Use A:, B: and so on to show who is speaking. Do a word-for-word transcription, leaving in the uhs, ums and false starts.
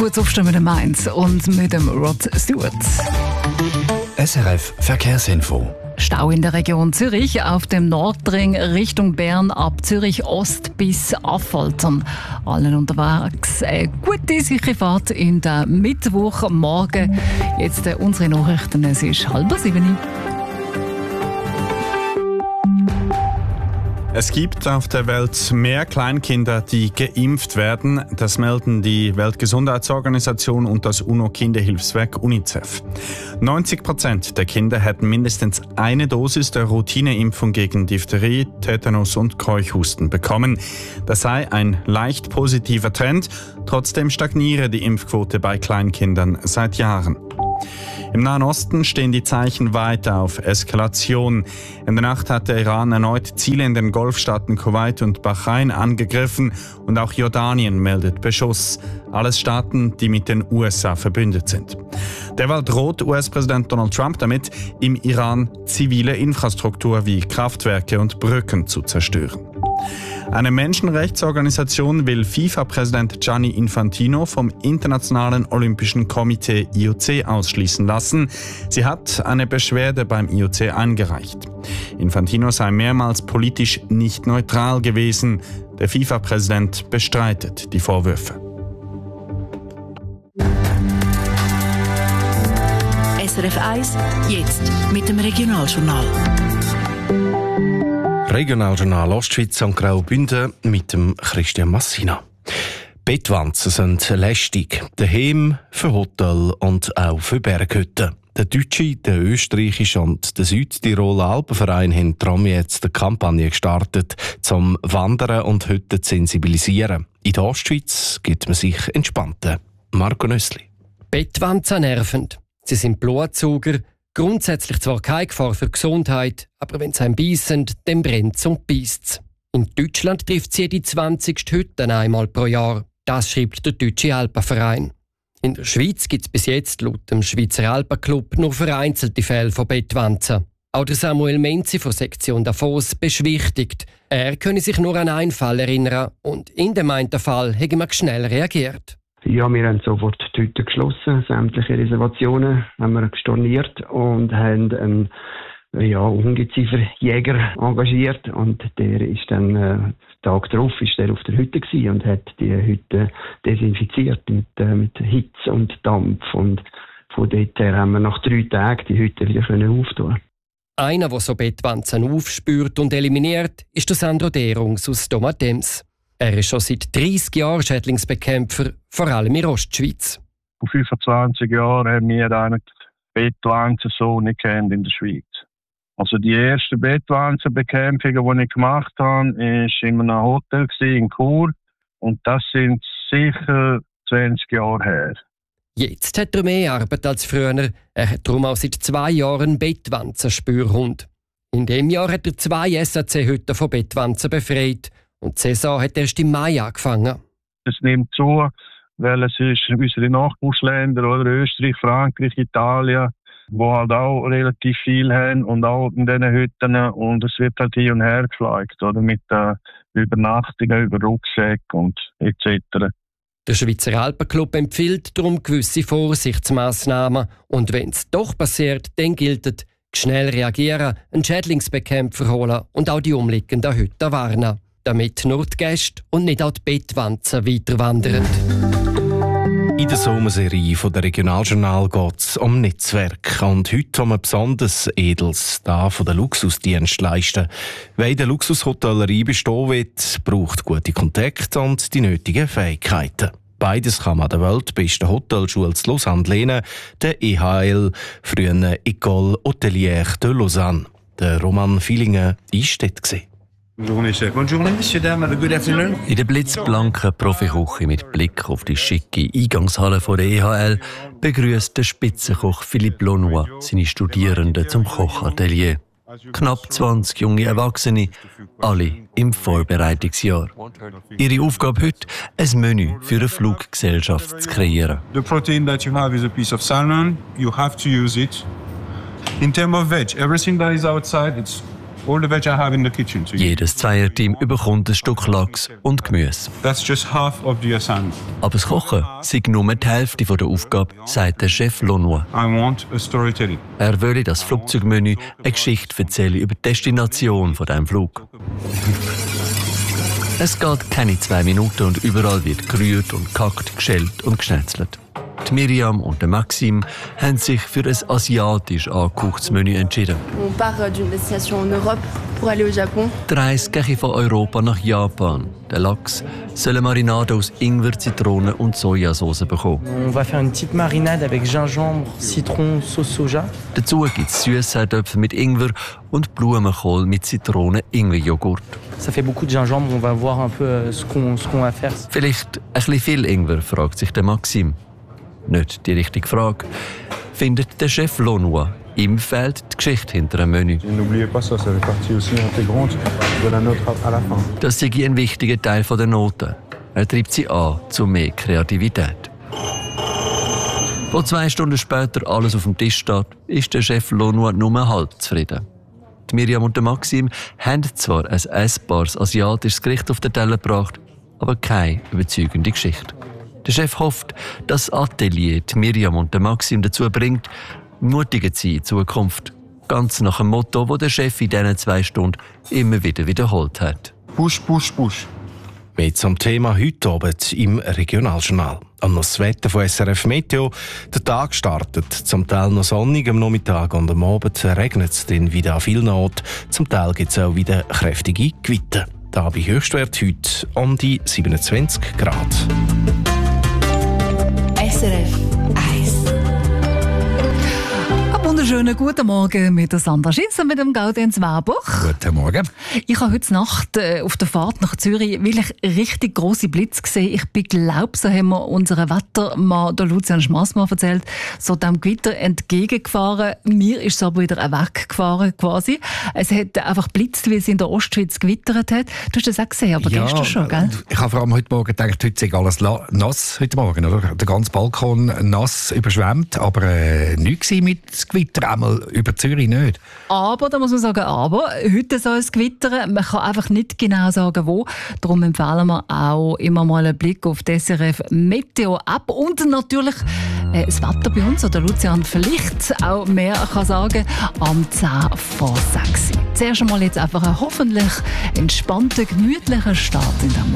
A: Gut aufstehen mit dem Mainz und mit dem Rod Stewart.
B: S R F Verkehrsinfo.
A: Stau in der Region Zürich auf dem Nordring Richtung Bern ab Zürich Ost bis Affoltern. Allen unterwegs eine gute, sichere Fahrt in der Mittwochmorgen. Jetzt äh, unsere Nachrichten, es ist halb sieben.
C: Es gibt auf der Welt mehr Kleinkinder, die geimpft werden. Das melden die Weltgesundheitsorganisation und das UNO-Kinderhilfswerk UNICEF. neunzig Prozent der Kinder hätten mindestens eine Dosis der Routineimpfung gegen Diphtherie, Tetanus und Keuchhusten bekommen. Das sei ein leicht positiver Trend. Trotzdem stagniere die Impfquote bei Kleinkindern seit Jahren. Im Nahen Osten stehen die Zeichen weiter auf Eskalation. In der Nacht hat der Iran erneut Ziele in den Golfstaaten Kuwait und Bahrain angegriffen und auch Jordanien meldet Beschuss. Alles Staaten, die mit den U S A verbündet sind. Derweil droht U S-Präsident Donald Trump damit, im Iran zivile Infrastruktur wie Kraftwerke und Brücken zu zerstören. Eine Menschenrechtsorganisation will FIFA-Präsident Gianni Infantino vom Internationalen Olympischen Komitee I O C ausschließen lassen. Sie hat eine Beschwerde beim I O C eingereicht. Infantino sei mehrmals politisch nicht neutral gewesen. Der FIFA-Präsident bestreitet die Vorwürfe.
D: S R F eins, jetzt mit dem Regionaljournal.
B: Regionaljournal Ostschweiz und Graubünden mit dem Christian Massina. Bettwanzen sind lästig, daheim, für Hotel und auch für Berghütten. Der deutsche, der österreichische und der Südtiroler Alpenverein haben darum jetzt eine Kampagne gestartet, zum Wandern und Hütten zu sensibilisieren. In der Ostschweiz gibt man sich entspannter. Marco Nössli.
E: Bettwanzen nervend. Sie sind Blutsauger. Grundsätzlich zwar keine Gefahr für die Gesundheit, aber wenn sie einen beißen, dann brennt es und beisst es. In Deutschland trifft sie die zwanzigste Hütten einmal pro Jahr. Das schreibt der Deutsche Alpenverein. In der Schweiz gibt es bis jetzt laut dem Schweizer Alpenclub nur vereinzelte Fälle von Bettwanzen. Auch der Samuel Menzi von Sektion Davos beschwichtigt, er könne sich nur an einen Fall erinnern und in dem einen Fall hätte man schnell reagiert.
F: Ja, wir haben sofort die Hütte geschlossen, sämtliche Reservationen haben wir storniert und haben einen ja, Ungezieferjäger engagiert und der ist dann äh, Tag darauf ist der auf der Hütte gewesen und hat die Hütte desinfiziert mit, äh, mit Hitze und Dampf und von dort her haben wir nach drei Tagen die Hütte wieder können auftun.
E: Einer, der so Bettwanzen aufspürt und eliminiert, ist der Sandro Derungs aus Domatems. Er ist schon seit dreissig Jahren Schädlingsbekämpfer, vor allem in der Ostschweiz.
G: Vor fünfundzwanzig Jahren haben wir eigentlich Bettwanzen so nicht kennt in der Schweiz. Also die erste Bettwanzenbekämpfung, die ich gemacht habe, war in einem Hotel in Chur. Und das sind sicher zwanzig Jahre her.
E: Jetzt hat er mehr Arbeit als früher. Er hat darum auch seit zwei Jahren einen Bettwanzenspürhund. In diesem Jahr hat er zwei S A C-Hütten von Bettwanzen befreit. Und die Saison hat erst im Mai angefangen.
G: Es nimmt zu, weil es ist unsere Nachbarländer, oder Österreich, Frankreich, Italien, die halt auch relativ viel haben und auch in diesen Hütten. Und es wird halt hier und her geflogen, oder mit äh, Übernachtungen, über Rucksäcke und et cetera.
E: Der Schweizer Alpenclub empfiehlt darum gewisse Vorsichtsmaßnahmen. Und wenn es doch passiert, dann gilt es, schnell reagieren, einen Schädlingsbekämpfer holen und auch die umliegenden Hütten warnen, damit nur die Gäste und nicht auch die Bettwanzen weiter wandern.
B: In der Sommerserie von der Regionaljournal geht es um Netzwerk. Und heute um ein besonders edles, das von den Luxusdienstleistern. Wer in der Luxushotellerie bestehen will, braucht gute Kontakte und die nötigen Fähigkeiten. Beides kann man der weltbesten Hotelschule zu Lausanne lernen, der E H L, früher École Hôtelière de Lausanne. Der Roman Fillingen war dort.
H: In der blitzblanken Profiküche mit Blick auf die schicke Eingangshalle von der E H L begrüßt der Spitzenkoch Philippe Launois seine Studierenden zum Kochatelier. Knapp zwanzig junge Erwachsene, alle im Vorbereitungsjahr. Ihre Aufgabe heute, ein Menü für eine Fluggesellschaft zu kreieren.
I: The protein that you have is a piece of salmon. You have to use it. In terms of veg, everything that is outside, it's all the veg I have in the kitchen. So
H: Jedes Zweierteam bekommt ein Stück Lachs und Gemüse.
I: that's just half of the assignment.
H: Aber das Kochen sei nur die Hälfte der Aufgabe, sagt der Chef Launois.
I: I want a storytelling.
H: Er wolle das Flugzeugmenü eine Geschichte erzählen über die Destination von diesem Flug. Es geht keine zwei Minuten und überall wird gerührt und gehackt, geschält und geschnetzelt. Die Miriam und der Maxim haben sich für ein asiatisch angehauchtes Menü entschieden.
J: On part d'une destination en Europe pour aller au Japon.
H: Die Reise gehe von Europa nach Japan. Der Lachs soll eine Marinade aus Ingwer, Zitrone und Sojasauce bekommen.
K: On va faire une petite marinade avec gingembre, citron, sauce soja.
H: Dazu gibt es Süßseitöpfe mit Ingwer und Blumenkohl mit Zitrone-Ingwer-Joghurt.
K: Ça fait beaucoup de gingembre, on va voir un peu ce qu'on ce qu'on va faire.
H: Vielleicht ein bisschen viel Ingwer, fragt sich der Maxim. Nicht die richtige Frage. Findet der Chef Launois. Ihm fehlt die Geschichte hinter dem Menü.
I: N'oubliez pas ça, ça fait partie aussi intégrante de la note à la fin.
H: Das sei ein wichtiger Teil der Noten. Er treibt sie an zu mehr Kreativität. Wo zwei Stunden später alles auf dem Tisch steht, ist der Chef Launois nur halb zufrieden. Die Miriam und der Maxim haben zwar ein essbares asiatisches Gericht auf den Teller gebracht, aber keine überzeugende Geschichte. Der Chef hofft, dass das Atelier die Miriam und der Maxim dazu bringt, mutiger zu sein in Zukunft. Ganz nach dem Motto, das der Chef in diesen zwei Stunden immer wieder wiederholt hat.
I: Push, push, push.
B: Mehr zum Thema heute Abend im Regionaljournal. Und noch das Wetter von S R F Meteo. Der Tag startet zum Teil noch sonnig, am Nachmittag und am Abend regnet es dann wieder an vielen Orten. Zum Teil gibt es auch wieder kräftige Gewitter. Da bei Höchstwert heute um die siebenundzwanzig Grad.
D: S R F eins.
A: Wunderschönen guten Morgen mit der Sandra Schiss und mit dem Gaudenz Warbuch.
L: Guten Morgen.
A: Ich habe heute Nacht äh, auf der Fahrt nach Zürich wirklich richtig grosse Blitze gesehen. Ich bin glaub, so haben wir unseren Wettermann, der Lucian Schmassmann, erzählt, so dem Gewitter entgegengefahren. Mir ist es aber wieder weggefahren quasi. Es hat einfach blitzt, wie es in der Ostschweiz gewittert hat. Du hast das auch gesehen, aber
L: ja,
A: gestern schon, gell?
L: Ich habe vor allem heute Morgen gedacht, heute sei alles nass heute Morgen, oder? Der ganze Balkon nass überschwemmt, aber äh, nichts mit Gewitter, einmal über Zürich nicht.
A: Aber, da muss man sagen, aber, heute soll es gewittern. Man kann einfach nicht genau sagen, wo. Darum empfehlen wir auch immer mal einen Blick auf die S R F Meteo App und natürlich äh, das Wetter bei uns, oder Lucian vielleicht auch mehr kann sagen, am zehn vor sechs. Zuerst einmal jetzt einfach einen hoffentlich entspannten, gemütlichen Start in den Morgen.